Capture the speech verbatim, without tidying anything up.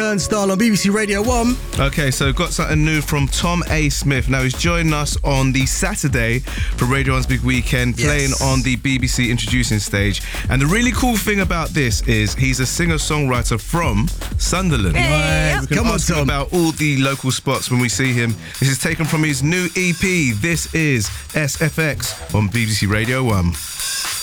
Turnstile on B B C Radio one. Okay, so got something new from Tom A. Smith. Now, he's joining us on the Saturday for Radio one's Big Weekend, playing Yes. on the B B C Introducing stage. And the really cool thing about this is he's a singer-songwriter from Sunderland. Hey, We can Come on, ask him Tom. about all the local spots when we see him. This is taken from his new E P. This is S F X on B B C Radio one.